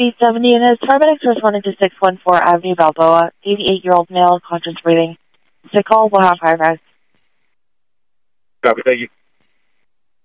Speed 70 units, paramedics responding to 614 Avenue Balboa, 88-year-old male, conscious breathing. Sick call, will have high rise. Copy, thank you.